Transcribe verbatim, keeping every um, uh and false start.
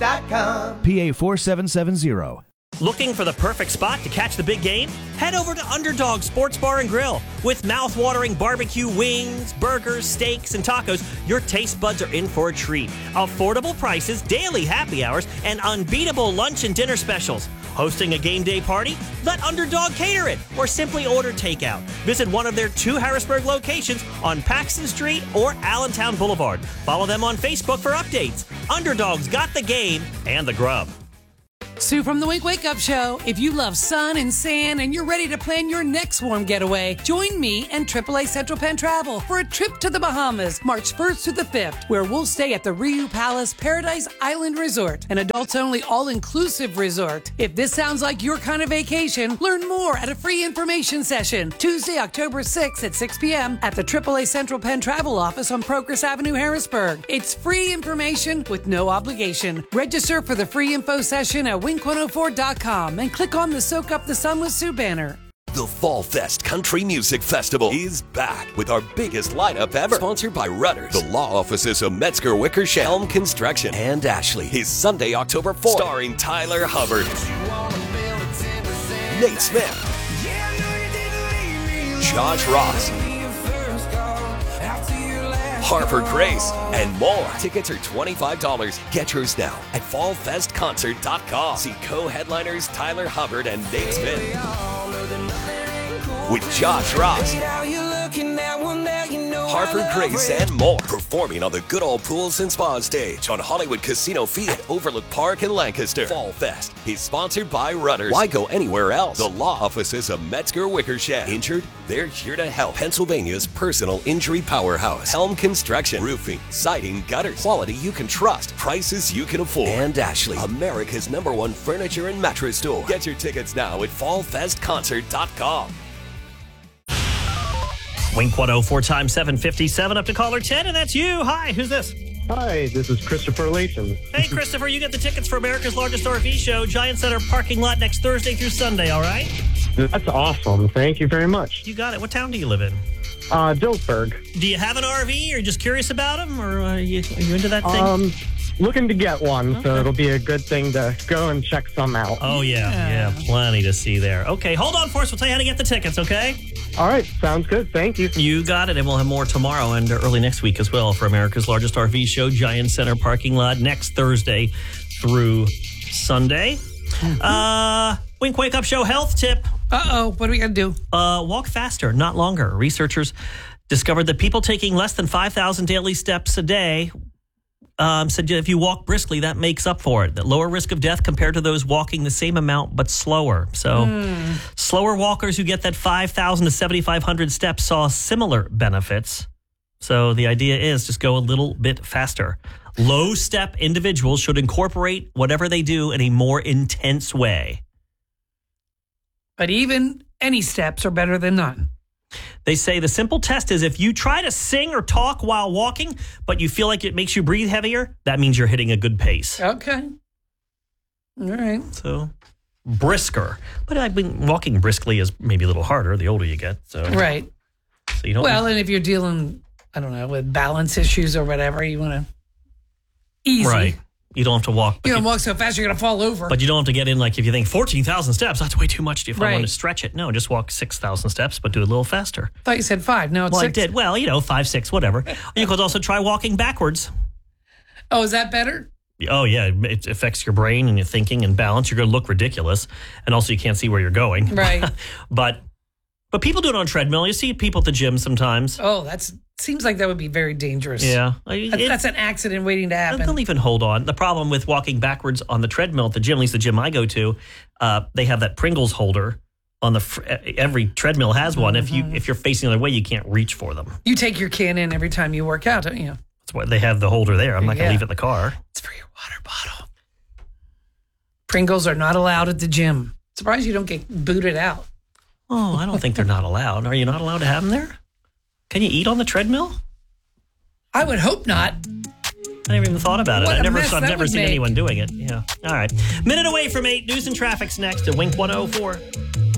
dot com. P A four seven seven zero. Looking for the perfect spot to catch the big game? Head over to Underdog Sports Bar and Grill. With mouth-watering barbecue wings, burgers, steaks, and tacos, your taste buds are in for a treat. Affordable prices, daily happy hours, and unbeatable lunch and dinner specials. Hosting a game day party? Let Underdog cater it, or simply order takeout. Visit one of their two Harrisburg locations on Paxton Street or Allentown Boulevard. Follow them on Facebook for updates. Underdog's got the game and the grub. Sue from the Wake Wake Up Show. If you love sun and sand and you're ready to plan your next warm getaway, join me and triple A Central Penn Travel for a trip to the Bahamas, March first to the fifth, where we'll stay at the Riu Palace Paradise Island Resort, an adults-only all-inclusive resort. If this sounds like your kind of vacation, learn more at a free information session, Tuesday, October sixth at six p.m. at the triple A Central Penn Travel office on Progress Avenue, Harrisburg. It's free information with no obligation. Register for the free info session at wink one oh four dot com and click on the Soak Up the Sun with Sue banner. The Fall Fest Country Music Festival is back with our biggest lineup ever. Sponsored by Rudders, the law offices of Metzger Wickersham, Helm Construction, and Ashley. Is Sunday, October fourth. Starring Tyler Hubbard, Nate Smith, Josh Ross, Harper Grace, and more. Tickets are twenty-five dollars. Get yours now at fall fest concert dot com. See co-headliners Tyler Hubbard and Nate Smith with Josh Ross, Harper Grace, and more. Performing on the Good Old Pools and Spa stage on Hollywood Casino Field at Overlook Park in Lancaster. Fall Fest is sponsored by Rudders. Why go anywhere else? The law offices of Metzger Wickersham. Injured? They're here to help. Pennsylvania's personal injury powerhouse. Helm Construction. Roofing, siding, gutters. Quality you can trust. Prices you can afford. And Ashley, America's number one furniture and mattress store. Get your tickets now at fall fest concert dot com. Wink one oh four times seven fifty-seven up to caller ten, and that's you. Hi, who's this? Hi, this is Christopher Latham. Hey, Christopher, you get the tickets for America's largest R V show, Giant Center parking lot next Thursday through Sunday, all right? That's awesome. Thank you very much. You got it. What town do you live in? Uh, Dillsburg. Do you have an R V? Or are you just curious about them? Or are you, are you into that thing? Um, looking to get one, Okay. so it'll be a good thing to go and check some out. Oh, yeah. Yeah, plenty to see there. Okay, hold on for us. We'll tell you how to get the tickets, okay? All right, sounds good. Thank you. You got it, and we'll have more tomorrow and early next week as well for America's largest R V show, Giant Center parking lot, next Thursday through Sunday. Uh, Wink Wake Up Show health tip. Uh-oh, what are we going to do? Uh, walk faster, not longer. Researchers discovered that people taking less than five thousand daily steps a day um, said if you walk briskly, that makes up for it. That lower risk of death compared to those walking the same amount but slower. So Mm. slower walkers who get that five thousand to seventy-five hundred steps saw similar benefits. So the idea is just go a little bit faster. Low step individuals should incorporate whatever they do in a more intense way. But even any steps are better than none. They say the simple test is if you try to sing or talk while walking, but you feel like it makes you breathe heavier, that means you're hitting a good pace. Okay. All right. So brisker. But I've been walking briskly is maybe a little harder the older you get. So Right. So you don't Well, and if you're dealing, I don't know, with balance issues or whatever, you want to easy. Right. You don't have to walk. You don't walk so fast you're going to fall over. But you don't have to get in like if you think fourteen thousand steps, that's way too much if I Right. want to stretch it. No, just walk six thousand steps, but do it a little faster. I thought you said five. No, it's Well, six. I did. Well, you know, five, six, whatever. You could also try walking backwards. Oh, is that better? Oh, yeah. It affects your brain and your thinking and balance. You're going to look ridiculous. And also, you can't see where you're going. Right. but but people do it on treadmill. You see people at the gym sometimes. Oh, that's seems like that would be very dangerous. Yeah. That's, It- that's an accident waiting to happen. They'll even hold on. The problem with walking backwards on the treadmill at the gym, at least the gym I go to, uh, they have that Pringles holder on the fr- every treadmill has one. If you if you're facing the other way, you can't reach for them. You take your can in every time you work out, don't you? That's why they have the holder there. I'm not going Yeah. to leave it in the car. It's for your water bottle. Pringles are not allowed at the gym. Surprised you don't get booted out. Oh, I don't think they're not allowed. Are you not allowed to have them there? Can you eat on the treadmill? I would hope not. I never even thought about it. What I a never, mess I've that never would seen make. anyone doing it. Yeah. All right. Minute away from eight. News and traffic's next at Wink one oh four.